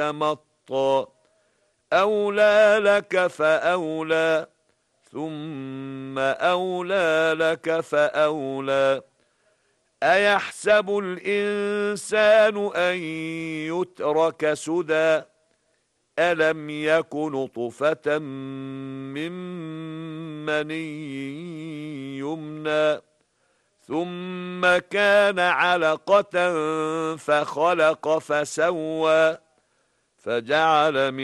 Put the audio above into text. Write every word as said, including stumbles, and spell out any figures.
مطا أولى لك فأولى ثم أولى لك فأولى أيحسب الإنسان أن يترك سدى ألم يك نطفة من مني يمنى ثم كان علقة فخلق فسوى فجعل من